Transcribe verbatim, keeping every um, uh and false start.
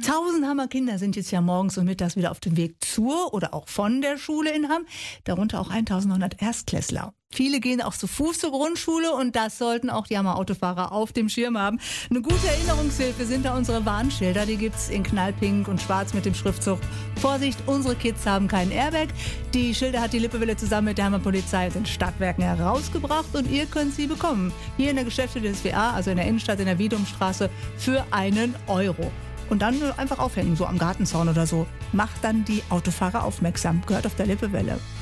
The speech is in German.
Tausend Hammer Kinder sind jetzt ja morgens und mittags wieder auf dem Weg zur oder auch von der Schule in Hamm, darunter auch eintausendneunhundert Erstklässler. Viele gehen auch zu Fuß zur Grundschule und das sollten auch die Hammer-Autofahrer auf dem Schirm haben. Eine gute Erinnerungshilfe sind da unsere Warnschilder. Die gibt's in knallpink und schwarz mit dem Schriftzug Vorsicht, unsere Kids haben keinen Airbag. Die Schilder hat die Lippewelle zusammen mit der Hammer-Polizei und den Stadtwerken herausgebracht und ihr könnt sie bekommen. Hier in der Geschäfte des W A, also in der Innenstadt in der Wiedumstraße, für einen Euro. Und dann einfach aufhängen, so am Gartenzaun oder so. Macht dann die Autofahrer aufmerksam. Gehört auf der Lippewelle.